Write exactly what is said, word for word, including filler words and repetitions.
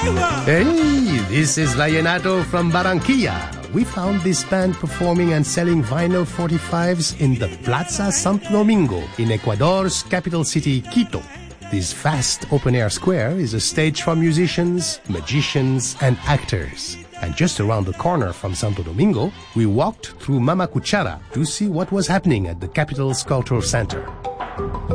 Hey, this is Vallenato from Barranquilla. We found this band performing and selling vinyl forty-fives in the Plaza Santo Domingo in Ecuador's capital city, Quito. This vast open-air square is a stage for musicians, magicians, and actors. And just around the corner from Santo Domingo, we walked through Mama Cuchara to see what was happening at the capital's cultural center.